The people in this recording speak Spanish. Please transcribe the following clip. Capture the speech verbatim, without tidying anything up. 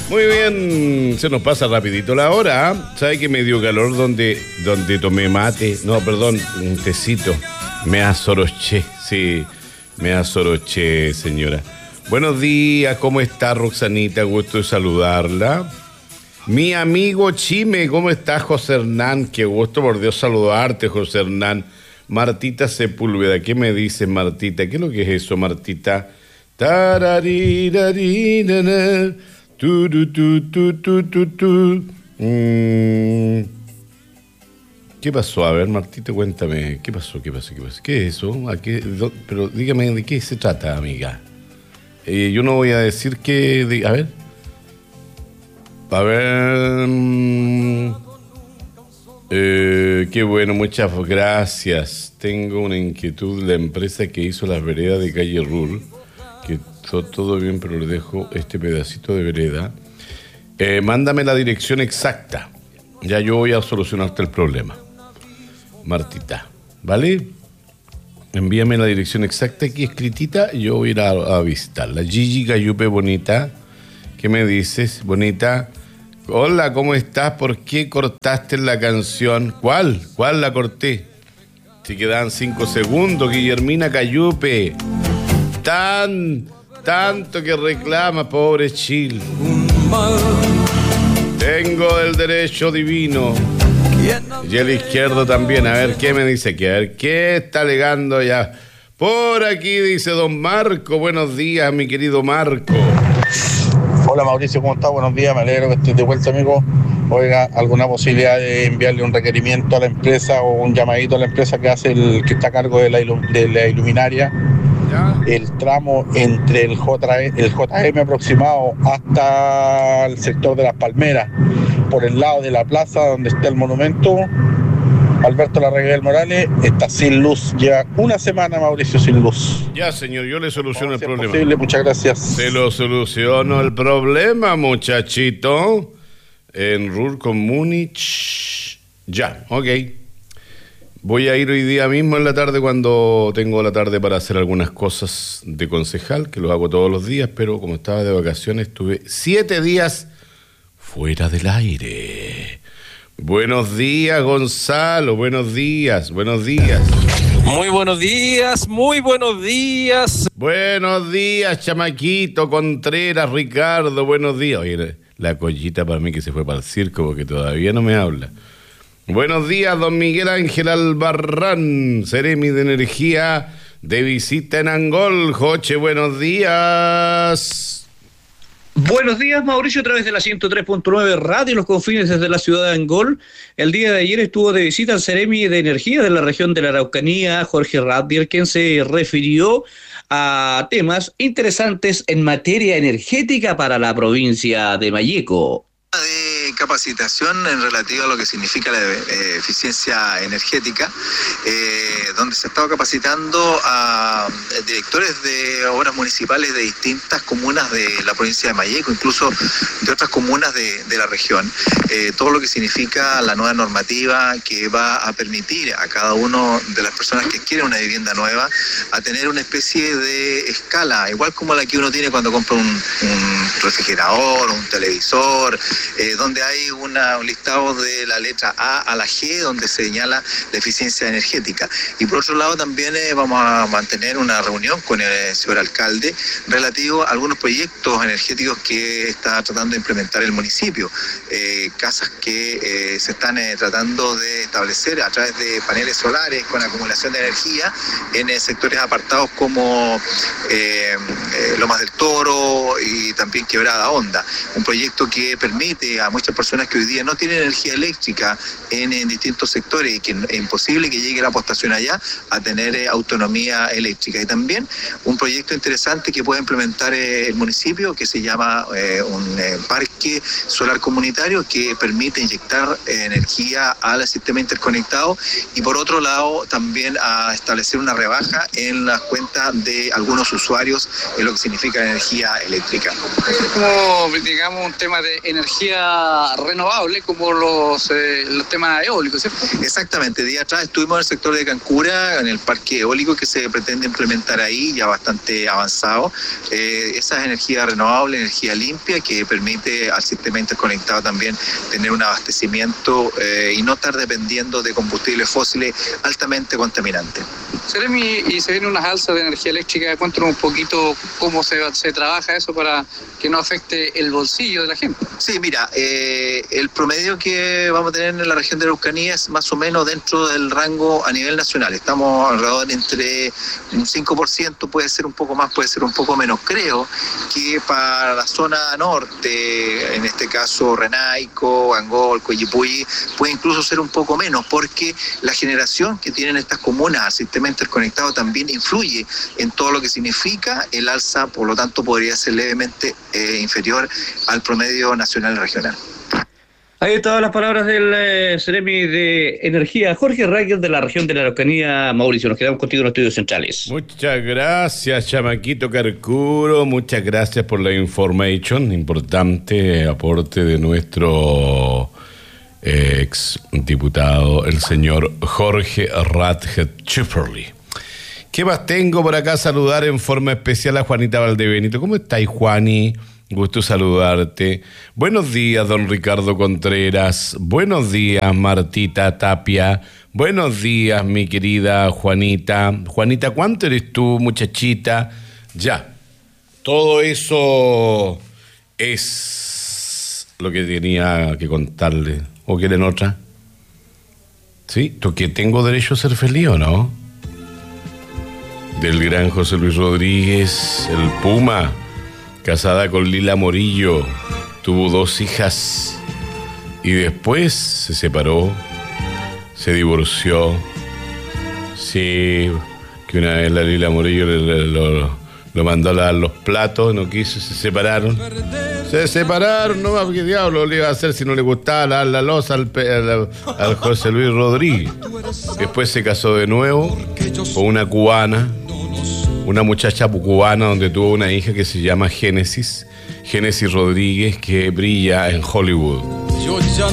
Muy bien, se nos pasa rapidito la hora. ¿eh? ¿Sabe que me dio calor donde, donde tomé mate? No, perdón, un tecito. Me asoroché, sí, me asoroché, señora. Buenos días, ¿cómo está Roxanita? Gusto de saludarla. Mi amigo Chime, ¿cómo estás, José Hernán? Qué gusto, por Dios, saludarte, José Hernán. Martita Sepúlveda, ¿qué me dices, Martita? ¿Qué es lo que es eso, Martita? Tararirarirana, tu, tu, tu, tu, tu, tu, tu. Mm. ¿Qué pasó? A ver, Martita, cuéntame. ¿Qué pasó? ¿Qué pasó? ¿Qué pasó? ¿Qué es eso? ¿A qué? Do, pero dígame, ¿de qué se trata, amiga? Eh, yo no voy a decir que... De, a ver... A ver... Eh, qué bueno, muchas gracias. Tengo una inquietud. La empresa que hizo las veredas de calle Ruhr, que todo, todo bien, pero le dejo este pedacito de vereda. Eh, mándame la dirección exacta. Ya yo voy a solucionarte el problema, Martita, ¿vale? Envíame la dirección exacta aquí escritita y yo voy a ir a, a visitarla. Gigi Gayupe, bonita. ¿Qué me dices, bonita? Hola, ¿cómo estás? ¿Por qué cortaste la canción? ¿Cuál? ¿Cuál la corté? Si quedan cinco segundos, Guillermina Cayupe. Tan, tanto que reclama, pobre Chile. Tengo el derecho divino. Y el izquierdo también. A ver, ¿qué me dice aquí? A ver, ¿qué está alegando ya? Por aquí dice don Marco. Buenos días, mi querido Marco. Hola Mauricio, ¿cómo estás? Buenos días, me alegro que estés de vuelta, amigo. Oiga, ¿alguna posibilidad de enviarle un requerimiento a la empresa o un llamadito a la empresa que hace el que está a cargo de la, ilu- de la iluminaria? ¿Ya? El tramo entre el, J, el J M aproximado hasta el sector de Las Palmeras, por el lado de la plaza donde está el monumento Alberto Larraguel Morales, está sin luz. Lleva una semana, Mauricio, sin luz. Ya, señor, yo le soluciono el problema. Posible, muchas gracias. Se lo soluciono el problema, muchachito. En Ruhr con Múnich. Ya, ok. Voy a ir hoy día mismo en la tarde, cuando tengo la tarde para hacer algunas cosas de concejal, que lo hago todos los días, pero como estaba de vacaciones, estuve siete días fuera del aire. Buenos días, Gonzalo, buenos días, buenos días. Muy buenos días, muy buenos días. Buenos días, chamaquito, Contreras, Ricardo, buenos días. Oye, la collita para mí que se fue para el circo porque todavía no me habla. Buenos días, don Miguel Ángel Albarrán, Seremi de Energía, de visita en Angol. Joche, buenos días. Buenos días, Mauricio, a través de la ciento tres punto nueve Radio Los Confines desde la ciudad de Angol. El día de ayer estuvo de visita el Seremi de Energía de la región de la Araucanía, Jorge Ratbier, quien se refirió a temas interesantes en materia energética para la provincia de Malleco. De capacitación en relativo a lo que significa la eh, eficiencia energética, eh, donde se ha estado capacitando a directores de obras municipales de distintas comunas de la provincia de Malleco, incluso de otras comunas de, de la región, eh, todo lo que significa la nueva normativa que va a permitir a cada uno de las personas que quieren una vivienda nueva a tener una especie de escala, igual como la que uno tiene cuando compra un, un refrigerador, un televisor, Eh, donde hay una, un listado de la letra A a la G, donde se señala la eficiencia energética. Y por otro lado también eh, vamos a mantener una reunión con el señor alcalde relativo a algunos proyectos energéticos que está tratando de implementar el municipio. Eh, casas que eh, se están eh, tratando de establecer a través de paneles solares con acumulación de energía en eh, sectores apartados como eh, eh, Lomas del Toro y también Quebrada Honda. Un proyecto que permite a muchas personas que hoy día no tienen energía eléctrica en, en distintos sectores y que es imposible que llegue la postación allá a tener eh, autonomía eléctrica. Y también un proyecto interesante que puede implementar eh, el municipio que se llama eh, un eh, parque solar comunitario que permite inyectar eh, energía al sistema interconectado y por otro lado también a establecer una rebaja en las cuentas de algunos usuarios en lo que significa energía eléctrica. Como digamos un tema de energía tema renovable como los, eh, los temas eólicos, ¿cierto? Exactamente, día atrás estuvimos en el sector de Cancura, en el parque eólico que se pretende implementar ahí, ya bastante avanzado. Eh, esa es energía renovable, energía limpia, que permite al sistema interconectado también tener un abastecimiento eh, y no estar dependiendo de combustibles fósiles altamente contaminantes. Seremi, y se vienen unas alzas de energía eléctrica, cuéntanos un poquito cómo se, se trabaja eso para que no afecte el bolsillo de la gente. Sí, mira, eh, el promedio que vamos a tener en la región de la Araucanía es más o menos dentro del rango a nivel nacional. Estamos alrededor entre un cinco por ciento, puede ser un poco más, puede ser un poco menos. Creo que para la zona norte, en este caso Renaico, Angol, Coyipulli, puede incluso ser un poco menos, porque la generación que tienen estas comunas al sistema interconectado también influye en todo lo que significa el alza, por lo tanto podría ser levemente eh, inferior al promedio nacional y regional. Ahí estaban las palabras del eh, Seremi de Energía, Jorge Raguer, de la región de la Araucanía. Mauricio, nos quedamos contigo en los estudios centrales. Muchas gracias, chamaquito Carcuro, muchas gracias por la información, importante aporte de nuestro eh, ex diputado, el señor Jorge Radget Schifferly. ¿Qué más tengo por acá? Saludar en forma especial a Juanita Valdebenito. ¿Cómo estáis, Juani? Gusto saludarte. Buenos días, don Ricardo Contreras. Buenos días, Martita Tapia. Buenos días, mi querida Juanita. Juanita, ¿cuánto eres tú, muchachita? Ya. Todo eso es lo que tenía que contarle. ¿O quieren otra? ¿Sí? ¿Tú que tengo derecho a ser feliz o no? Del gran José Luis Rodríguez, el Puma, casada con Lila Morillo, tuvo dos hijas y después se separó, se divorció. Sí, que una vez la Lila Morillo le, le, lo, lo mandó a lavar los platos, no quiso, se separaron. Se separaron, no más, ¿qué diablo le iba a hacer si no le gustaba lavar la loza al, al, al José Luis Rodríguez? Después se casó de nuevo con una cubana, una muchacha cubana donde tuvo una hija que se llama Génesis, Génesis Rodríguez, que brilla en Hollywood.